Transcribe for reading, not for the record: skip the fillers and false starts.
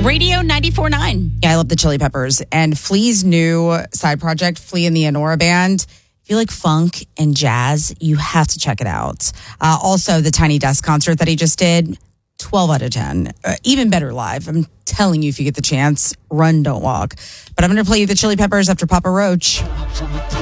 Radio 94.9. Yeah, I love the Chili Peppers. And Flea's new side project, Flea and the Anora Band. If you like funk and jazz, you have to check it out. Also, the Tiny Desk concert that he just did, 12 out of 10. Even better live. I'm telling you, if you get the chance, run, don't walk. But I'm going to play you the Chili Peppers after Papa Roach.